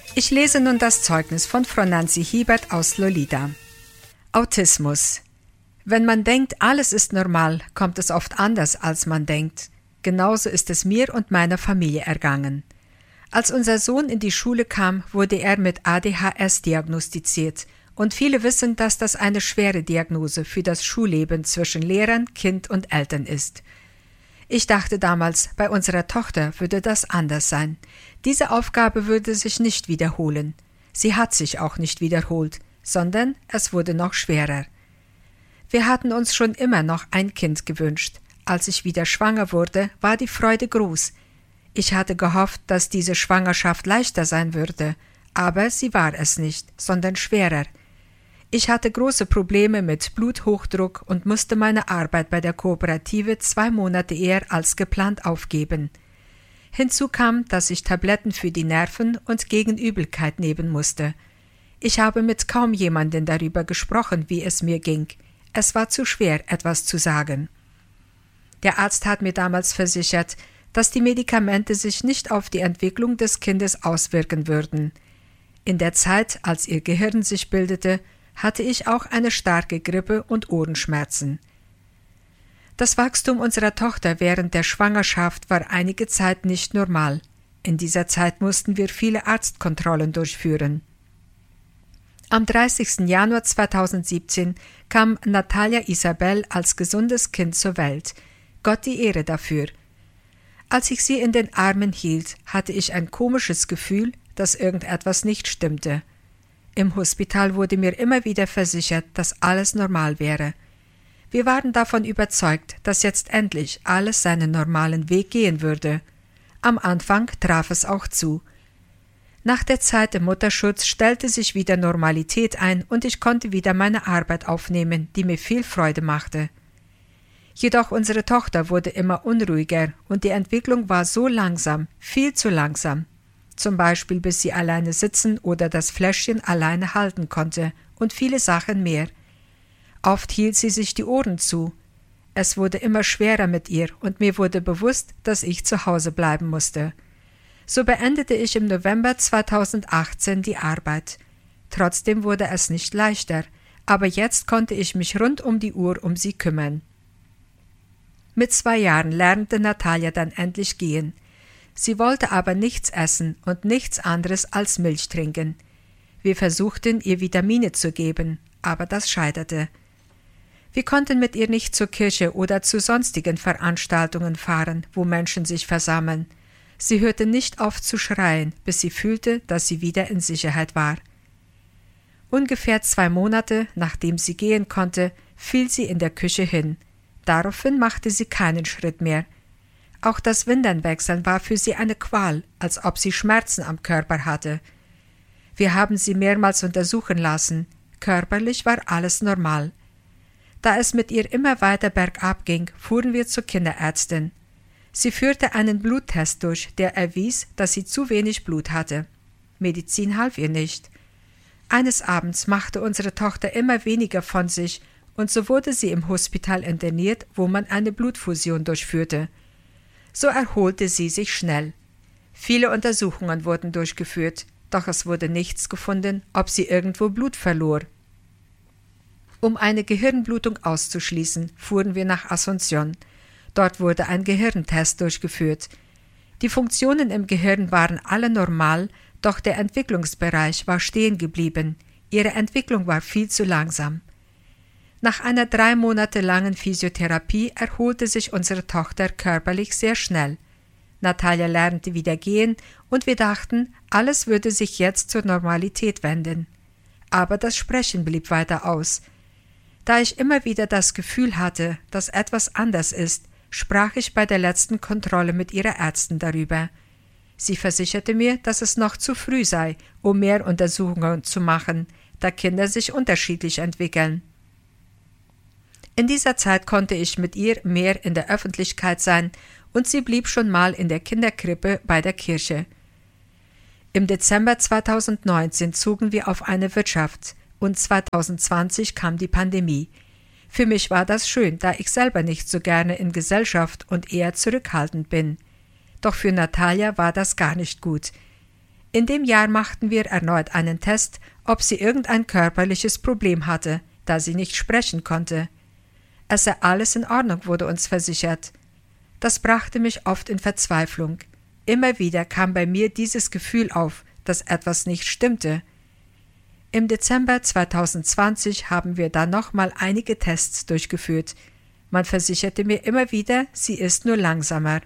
Ich lese nun das Zeugnis von Frau Nancy Hiebert aus Lolita. Autismus. Wenn man denkt, alles ist normal, kommt es oft anders, als man denkt. Genauso ist es mir und meiner Familie ergangen. Als unser Sohn in die Schule kam, wurde er mit ADHS diagnostiziert und viele wissen, dass das eine schwere Diagnose für das Schulleben zwischen Lehrern, Kind und Eltern ist. Ich dachte damals, bei unserer Tochter würde das anders sein. Diese Aufgabe würde sich nicht wiederholen. Sie hat sich auch nicht wiederholt, sondern es wurde noch schwerer. Wir hatten uns schon immer noch ein Kind gewünscht. Als ich wieder schwanger wurde, war die Freude groß. Ich hatte gehofft, dass diese Schwangerschaft leichter sein würde, aber sie war es nicht, sondern schwerer. Ich hatte große Probleme mit Bluthochdruck und musste meine Arbeit bei der Kooperative 2 Monate eher als geplant aufgeben. Hinzu kam, dass ich Tabletten für die Nerven und gegen Übelkeit nehmen musste. Ich habe mit kaum jemandem darüber gesprochen, wie es mir ging. Es war zu schwer, etwas zu sagen. Der Arzt hat mir damals versichert, dass die Medikamente sich nicht auf die Entwicklung des Kindes auswirken würden. In der Zeit, als ihr Gehirn sich bildete, hatte ich auch eine starke Grippe und Ohrenschmerzen. Das Wachstum unserer Tochter während der Schwangerschaft war einige Zeit nicht normal. In dieser Zeit mussten wir viele Arztkontrollen durchführen. Am 30. Januar 2017 kam Natalia Isabel als gesundes Kind zur Welt. Gott die Ehre dafür. Als ich sie in den Armen hielt, hatte ich ein komisches Gefühl, dass irgendetwas nicht stimmte. Im Hospital wurde mir immer wieder versichert, dass alles normal wäre. Wir waren davon überzeugt, dass jetzt endlich alles seinen normalen Weg gehen würde. Am Anfang traf es auch zu. Nach der Zeit im Mutterschutz stellte sich wieder Normalität ein und ich konnte wieder meine Arbeit aufnehmen, die mir viel Freude machte. Jedoch unsere Tochter wurde immer unruhiger und die Entwicklung war so langsam, viel zu langsam. Zum Beispiel bis sie alleine sitzen oder das Fläschchen alleine halten konnte und viele Sachen mehr. Oft hielt sie sich die Ohren zu. Es wurde immer schwerer mit ihr und mir wurde bewusst, dass ich zu Hause bleiben musste. So beendete ich im November 2018 die Arbeit. Trotzdem wurde es nicht leichter, aber jetzt konnte ich mich rund um die Uhr um sie kümmern. Mit 2 Jahren lernte Natalia dann endlich gehen. Sie wollte aber nichts essen und nichts anderes als Milch trinken. Wir versuchten, ihr Vitamine zu geben, aber das scheiterte. Wir konnten mit ihr nicht zur Kirche oder zu sonstigen Veranstaltungen fahren, wo Menschen sich versammeln. Sie hörte nicht auf zu schreien, bis sie fühlte, dass sie wieder in Sicherheit war. Ungefähr 2 Monate, nachdem sie gehen konnte, fiel sie in der Küche hin. Daraufhin machte sie keinen Schritt mehr. Auch das Windernwechseln war für sie eine Qual, als ob sie Schmerzen am Körper hatte. Wir haben sie mehrmals untersuchen lassen. Körperlich war alles normal. Da es mit ihr immer weiter bergab ging, fuhren wir zur Kinderärztin. Sie führte einen Bluttest durch, der erwies, dass sie zu wenig Blut hatte. Medizin half ihr nicht. Eines Abends machte unsere Tochter immer weniger von sich und so wurde sie im Hospital interniert, wo man eine Blutfusion durchführte. So erholte sie sich schnell. Viele Untersuchungen wurden durchgeführt, doch es wurde nichts gefunden, ob sie irgendwo Blut verlor. Um eine Gehirnblutung auszuschließen, fuhren wir nach Asunción. Dort wurde ein Gehirntest durchgeführt. Die Funktionen im Gehirn waren alle normal, doch der Entwicklungsbereich war stehen geblieben. Ihre Entwicklung war viel zu langsam. Nach einer 3 Monate langen Physiotherapie erholte sich unsere Tochter körperlich sehr schnell. Natalia lernte wieder gehen und wir dachten, alles würde sich jetzt zur Normalität wenden. Aber das Sprechen blieb weiter aus. Da ich immer wieder das Gefühl hatte, dass etwas anders ist, sprach ich bei der letzten Kontrolle mit ihrer Ärztin darüber. Sie versicherte mir, dass es noch zu früh sei, um mehr Untersuchungen zu machen, da Kinder sich unterschiedlich entwickeln. In dieser Zeit konnte ich mit ihr mehr in der Öffentlichkeit sein und sie blieb schon mal in der Kinderkrippe bei der Kirche. Im Dezember 2019 zogen wir auf eine Wirtschaft und 2020 kam die Pandemie. Für mich war das schön, da ich selber nicht so gerne in Gesellschaft und eher zurückhaltend bin. Doch für Natalia war das gar nicht gut. In dem Jahr machten wir erneut einen Test, ob sie irgendein körperliches Problem hatte, da sie nicht sprechen konnte. Es sei alles in Ordnung, wurde uns versichert. Das brachte mich oft in Verzweiflung. Immer wieder kam bei mir dieses Gefühl auf, dass etwas nicht stimmte. Im Dezember 2020 haben wir dann nochmal einige Tests durchgeführt. Man versicherte mir immer wieder, sie ist nur langsamer.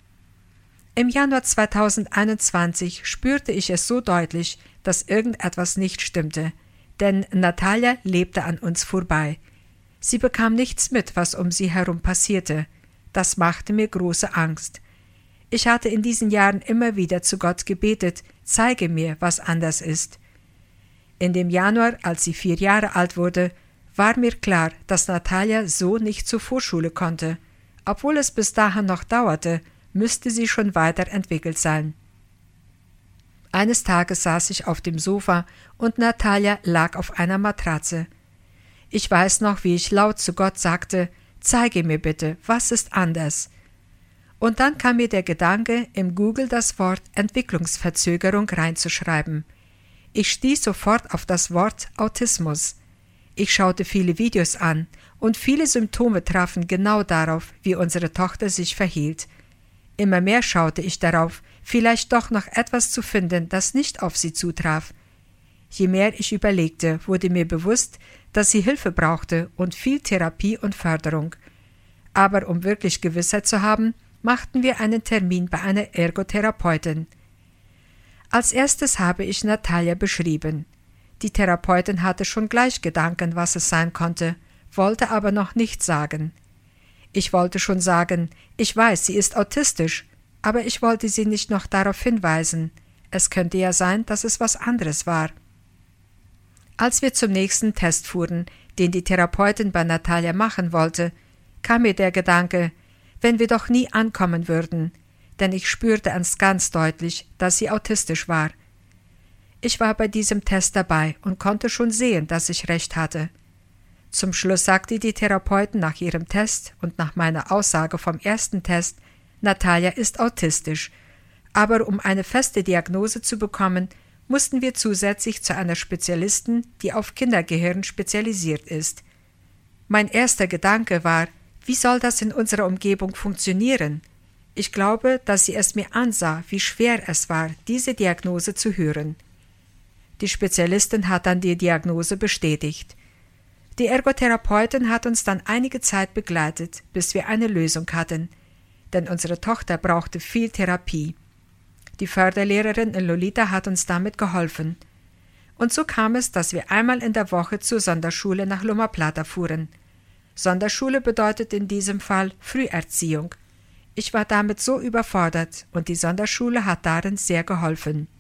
Im Januar 2021 spürte ich es so deutlich, dass irgendetwas nicht stimmte, denn Natalia lebte an uns vorbei. Sie bekam nichts mit, was um sie herum passierte. Das machte mir große Angst. Ich hatte in diesen Jahren immer wieder zu Gott gebetet, zeige mir, was anders ist. In dem Januar, als sie 4 Jahre alt wurde, war mir klar, dass Natalia so nicht zur Vorschule konnte. Obwohl es bis dahin noch dauerte, müsste sie schon weiterentwickelt sein. Eines Tages saß ich auf dem Sofa und Natalia lag auf einer Matratze. Ich weiß noch, wie ich laut zu Gott sagte, zeige mir bitte, was ist anders? Und dann kam mir der Gedanke, im Google das Wort Entwicklungsverzögerung reinzuschreiben. Ich stieß sofort auf das Wort Autismus. Ich schaute viele Videos an und viele Symptome trafen genau darauf, wie unsere Tochter sich verhielt. Immer mehr schaute ich darauf, vielleicht doch noch etwas zu finden, das nicht auf sie zutraf. Je mehr ich überlegte, wurde mir bewusst, dass sie Hilfe brauchte und viel Therapie und Förderung. Aber um wirklich Gewissheit zu haben, machten wir einen Termin bei einer Ergotherapeutin. Als erstes habe ich Natalia beschrieben. Die Therapeutin hatte schon gleich Gedanken, was es sein konnte, wollte aber noch nichts sagen. Ich wollte schon sagen, ich weiß, sie ist autistisch, aber ich wollte sie nicht noch darauf hinweisen. Es könnte ja sein, dass es was anderes war. Als wir zum nächsten Test fuhren, den die Therapeutin bei Natalia machen wollte, kam mir der Gedanke, wenn wir doch nie ankommen würden, denn ich spürte es ganz deutlich, dass sie autistisch war. Ich war bei diesem Test dabei und konnte schon sehen, dass ich recht hatte. Zum Schluss sagte die Therapeutin nach ihrem Test und nach meiner Aussage vom ersten Test, Natalia ist autistisch, aber um eine feste Diagnose zu bekommen, mussten wir zusätzlich zu einer Spezialistin, die auf Kindergehirn spezialisiert ist. Mein erster Gedanke war, wie soll das in unserer Umgebung funktionieren? Ich glaube, dass sie es mir ansah, wie schwer es war, diese Diagnose zu hören. Die Spezialistin hat dann die Diagnose bestätigt. Die Ergotherapeutin hat uns dann einige Zeit begleitet, bis wir eine Lösung hatten, denn unsere Tochter brauchte viel Therapie. Die Förderlehrerin in Lolita hat uns damit geholfen. Und so kam es, dass wir einmal in der Woche zur Sonderschule nach Loma Plata fuhren. Sonderschule bedeutet in diesem Fall Früherziehung. Ich war damit so überfordert und die Sonderschule hat darin sehr geholfen.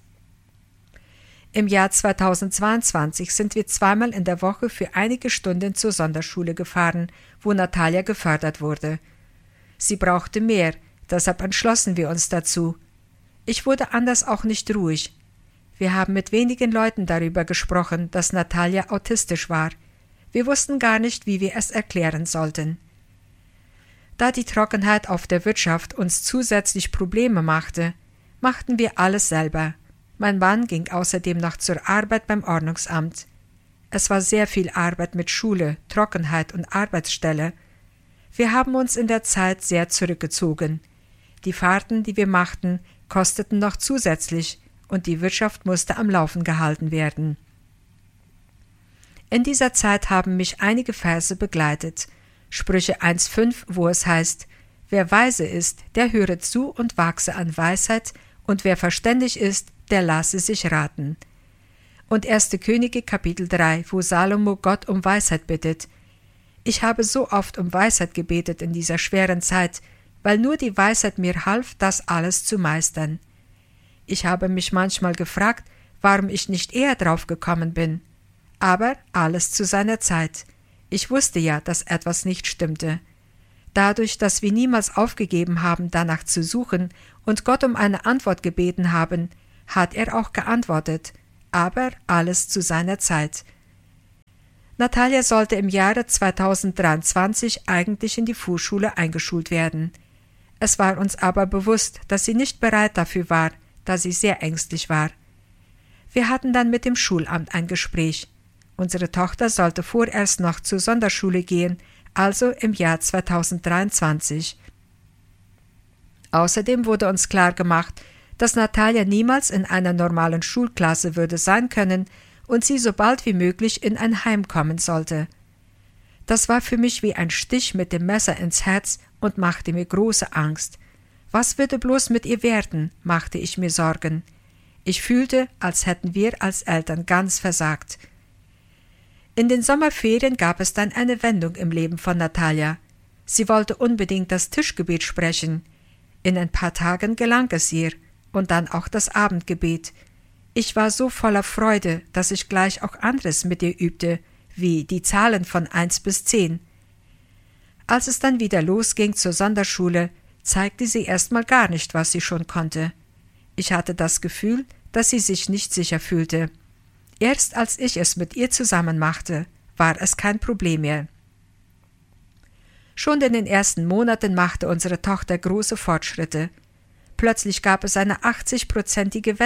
Im Jahr 2022 sind wir zweimal in der Woche für einige Stunden zur Sonderschule gefahren, wo Natalia gefördert wurde. Sie brauchte mehr, deshalb entschlossen wir uns dazu. Ich wurde anders auch nicht ruhig. Wir haben mit wenigen Leuten darüber gesprochen, dass Natalia autistisch war. Wir wussten gar nicht, wie wir es erklären sollten. Da die Trockenheit auf der Wirtschaft uns zusätzlich Probleme machte, machten wir alles selber. Mein Mann ging außerdem noch zur Arbeit beim Ordnungsamt. Es war sehr viel Arbeit mit Schule, Trockenheit und Arbeitsstelle. Wir haben uns in der Zeit sehr zurückgezogen. Die Fahrten, die wir machten, kosteten noch zusätzlich und die Wirtschaft musste am Laufen gehalten werden. In dieser Zeit haben mich einige Verse begleitet. Sprüche 1,5, wo es heißt, wer weise ist, der höre zu und wachse an Weisheit, und wer verständig ist, der lasse sich raten. Und 1. Könige Kapitel 3, wo Salomo Gott um Weisheit bittet. Ich habe so oft um Weisheit gebetet in dieser schweren Zeit, weil nur die Weisheit mir half, das alles zu meistern. Ich habe mich manchmal gefragt, warum ich nicht eher drauf gekommen bin. Aber alles zu seiner Zeit. Ich wusste ja, dass etwas nicht stimmte. Dadurch, dass wir niemals aufgegeben haben, danach zu suchen und Gott um eine Antwort gebeten haben, hat er auch geantwortet, aber alles zu seiner Zeit. Natalia sollte im Jahre 2023 eigentlich in die Vorschule eingeschult werden. Es war uns aber bewusst, dass sie nicht bereit dafür war, da sie sehr ängstlich war. Wir hatten dann mit dem Schulamt ein Gespräch. Unsere Tochter sollte vorerst noch zur Sonderschule gehen, also im Jahr 2023. Außerdem wurde uns klar gemacht, dass Natalia niemals in einer normalen Schulklasse würde sein können und sie so bald wie möglich in ein Heim kommen sollte. Das war für mich wie ein Stich mit dem Messer ins Herz und machte mir große Angst. Was würde bloß mit ihr werden, machte ich mir Sorgen. Ich fühlte, als hätten wir als Eltern ganz versagt. In den Sommerferien gab es dann eine Wendung im Leben von Natalia. Sie wollte unbedingt das Tischgebet sprechen. In ein paar Tagen gelang es ihr, und dann auch das Abendgebet. Ich war so voller Freude, dass ich gleich auch anderes mit ihr übte, wie die Zahlen von 1 bis 10. Als es dann wieder losging zur Sonderschule, zeigte sie erstmal gar nicht, was sie schon konnte. Ich hatte das Gefühl, dass sie sich nicht sicher fühlte. Erst als ich es mit ihr zusammen machte, war es kein Problem mehr. Schon in den ersten Monaten machte unsere Tochter große Fortschritte. Plötzlich gab es eine 80-prozentige